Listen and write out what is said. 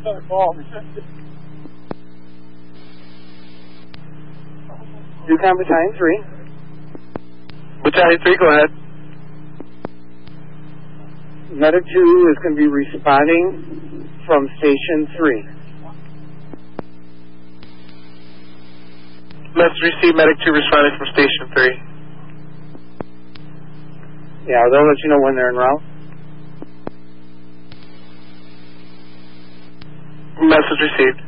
Yukon Battalion 3. Battalion 3, go ahead. Medic 2 is going to be responding from Station 3. Message received, Medic 2 responding from Station 3. Yeah, they'll let you know when they're en route. Message received.